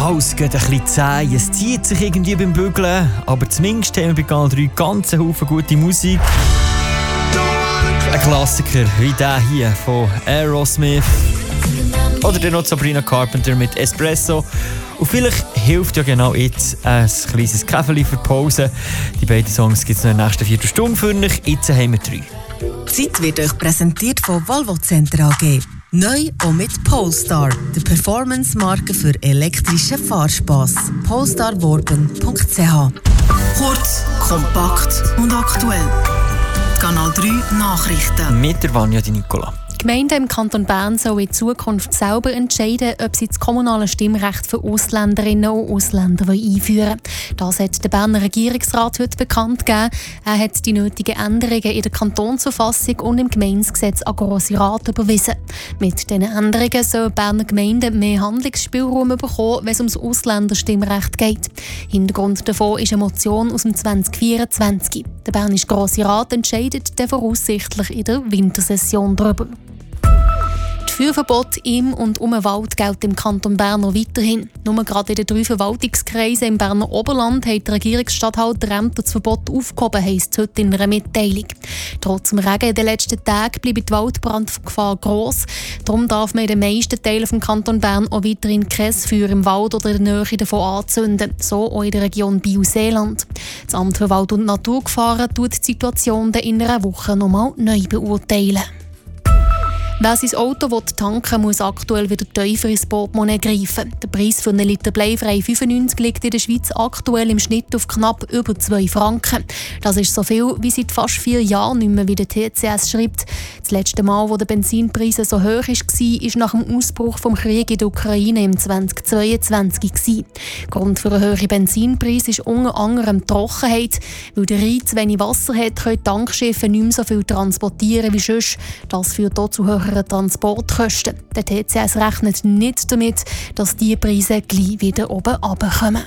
alles geht ein bisschen zäh, es zieht sich irgendwie beim Bügeln, aber zumindest haben wir bei Kanal 3 ganz Haufen gute Musik. Ein Klassiker wie der hier von Aerosmith. Oder dann noch Sabrina Carpenter mit Espresso. Und vielleicht hilft ja genau jetzt ein kleines Käferli für die Pause. Die beiden Songs gibt es noch in der nächsten Viertelstunde für euch. Jetzt haben wir 3. Die Zeit wird euch präsentiert von Volvo Center AG. Neu auch mit Polestar, der Performance-Marke für elektrischen Fahrspass. polestarworben.ch. Kurz, kompakt und aktuell. Die Kanal 3 Nachrichten. Mit der Vanja Di Nicola. Die Gemeinden im Kanton Bern sollen in Zukunft selber entscheiden, ob sie das kommunale Stimmrecht für Ausländerinnen und Ausländer einführen wollen. Das hat der Berner Regierungsrat heute bekannt gegeben. Er hat die nötigen Änderungen in der Kantonsverfassung und im Gemeindegesetz an den Grossen Rat überwiesen. Mit diesen Änderungen sollen Berner Gemeinden mehr Handlungsspielraum bekommen, wenn es ums Ausländerstimmrecht geht. Hintergrund davon ist eine Motion aus dem 2024. Der Bernische Grosse Rat entscheidet dann voraussichtlich in der Wintersession darüber. Das Feuerverbot im und um den Wald gilt im Kanton Bern noch weiterhin. Nur gerade in den 3 Verwaltungskreisen im Berner Oberland hat der Regierungsstatthalterämter das Verbot aufgehoben, heisst es heute in einer Mitteilung. Trotz dem Regen in den letzten Tagen bleibt die Waldbrandgefahr gross. Darum darf man in den meisten Teilen des Kanton Bern auch weiterhin kein Feuer im Wald oder in der Nähe davon anzünden. So auch in der Region Biel-Seeland. Das Amt für Wald- und Naturgefahren tut die Situation in einer Woche nochmal neu beurteilen. Wer sein Auto tanken will, muss aktuell wieder tiefer ins Portemonnaie greifen. Der Preis für einen Liter Bleifrei 95 liegt in der Schweiz aktuell im Schnitt auf knapp über 2 Franken. Das ist so viel wie seit fast 4 Jahren nicht mehr, wie der TCS schreibt. Das letzte Mal, wo der Benzinpreis so hoch war, war nach dem Ausbruch des Krieges in der Ukraine im 2022. Grund für einen hohen Benzinpreis ist unter anderem die Trockenheit. Weil der Rhein zu wenig Wasser hat, können Tankschiffe nicht mehr so viel transportieren wie sonst. Das führt auch zu höheren Transportkosten. Der TCS rechnet nicht damit, dass diese Preise gleich wieder oben runterkommen.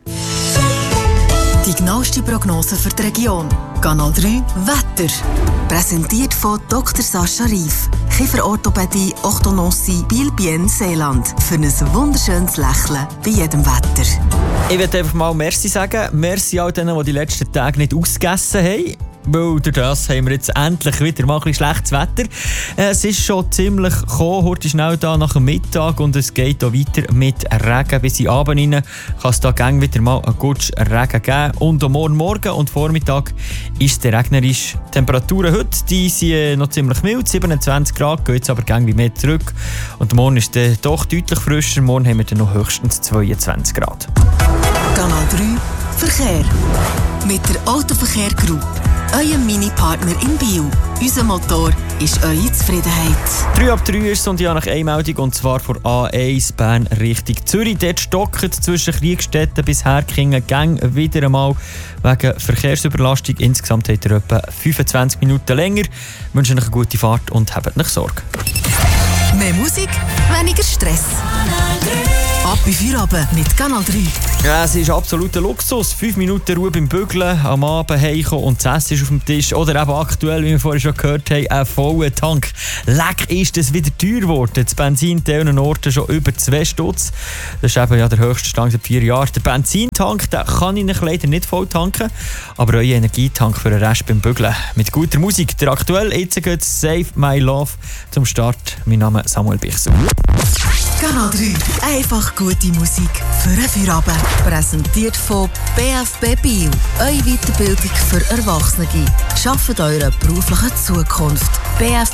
Die genaueste Prognose für die Region. Kanal 3 Wetter. Präsentiert von Dr. Sascha Rief. Kieferorthopädie, Orthodontie, Biel-Bienne-Seeland. Für ein wunderschönes Lächeln bei jedem Wetter. Ich möchte einfach mal Merci sagen. Merci all denen, die die letzten Tage nicht ausgegessen haben. Weil durch das haben wir jetzt endlich wieder mal ein bisschen schlechtes Wetter. Es ist schon ziemlich gekommen, heute schnell da nach dem Mittag und es geht auch weiter mit Regen bis in den Abend rein. Kann es da gerne wieder mal einen guten Regen geben. Und am Morgen und Vormittag ist es regnerisch. Die Temperaturen heute die sind noch ziemlich mild, 27 Grad, geht es aber gerne wie mehr zurück. Und morgen ist es doch deutlich frischer, morgen haben wir dann noch höchstens 22 Grad. Kanal 3 Verkehr. Mit der Autoverkehr Group. Euer Mini-Partner in Biel. Unser Motor ist eure Zufriedenheit. 3:03 ist es und ich habe noch eine Meldung, und zwar von A1 Bern Richtung Zürich. Dort stockt zwischen Kriegstetten bis Herkingen gang wieder einmal wegen Verkehrsüberlastung. Insgesamt habt ihr etwa 25 Minuten länger. Ich wünsche euch eine gute Fahrt und habt nicht Sorge. Mehr Musik, weniger Stress. Ab bei Feierabend mit Kanal 3. Ja, es ist absoluter Luxus. 5 Minuten Ruhe beim Bügeln, am Abend heimkommen und das Essen ist auf dem Tisch. Oder eben aktuell, wie wir vorhin schon gehört haben, ein voller Tank. Leck ist es wieder teuer geworden. Das Benzin an diesen Orten schon über 2 Stutz. Das ist eben ja der höchste Stand seit 4 Jahren. Der Benzintank, den kann ich leider nicht voll tanken, aber euer Energietank für den Rest beim Bügeln. Mit guter Musik. Der aktuell jetzt geht Save My Love zum Start. Mein Name ist Samuel Bichsel. Kanal 3. Einfach gute Musik für einen Feierabend. Präsentiert von BFB Biel. Eure Weiterbildung für Erwachsene. Schafft eure berufliche Zukunft.